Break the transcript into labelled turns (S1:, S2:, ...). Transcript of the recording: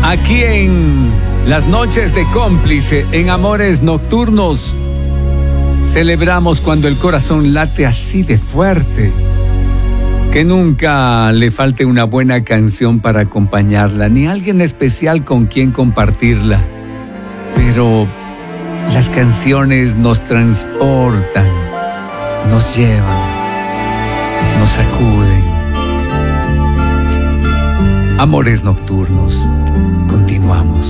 S1: Aquí en las noches de cómplice, en Amores Nocturnos, celebramos cuando el corazón late así de fuerte. Que nunca le falte una buena canción para acompañarla, ni alguien especial con quien compartirla. Pero las canciones nos transportan, nos llevan, nos sacuden. Amores Nocturnos, continuamos.